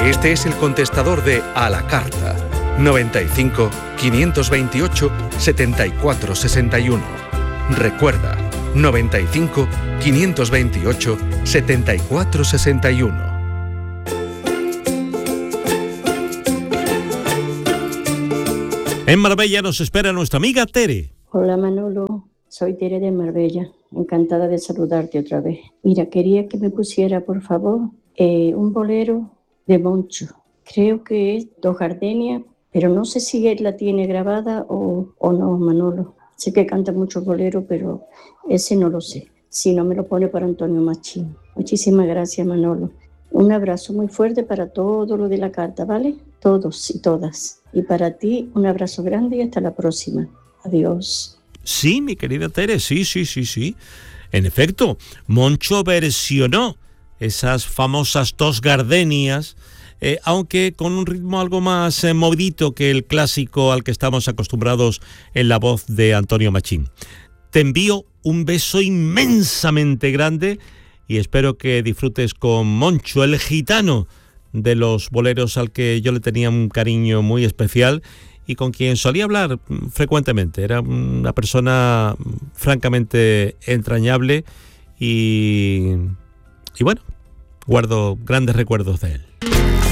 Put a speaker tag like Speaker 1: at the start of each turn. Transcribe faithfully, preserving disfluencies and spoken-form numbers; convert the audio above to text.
Speaker 1: Este es el contestador de A la Carta, noventa y cinco, quinientos veintiocho, setenta y cuatro sesenta y uno. Recuerda, noventa y cinco, quinientos veintiocho, setenta y cuatro sesenta y uno.
Speaker 2: En Marbella nos espera nuestra amiga Tere.
Speaker 3: Hola Manolo, soy Tere de Marbella, encantada de saludarte otra vez. Mira, quería que me pusiera por favor eh, un bolero de Moncho. Creo que es Dos Gardenias, pero no sé si él la tiene grabada o, o no, Manolo. Sé que canta mucho bolero, pero ese no lo sé. Si no, me lo pone para Antonio Machín. Muchísimas gracias, Manolo. Un abrazo muy fuerte para todo lo de la carta, ¿vale? Todos y todas. Y para ti, un abrazo grande y hasta la próxima. Adiós.
Speaker 2: Sí, mi querida Tere, sí, sí, sí, sí. En efecto, Moncho versionó esas famosas Dos Gardenias, eh, aunque con un ritmo algo más eh, movidito que el clásico al que estamos acostumbrados en la voz de Antonio Machín. Te envío un beso inmensamente grande y espero que disfrutes con Moncho, el gitano de los boleros al que yo le tenía un cariño muy especial y con quien solía hablar frecuentemente. Era una persona francamente entrañable y, y bueno, guardo grandes recuerdos de él.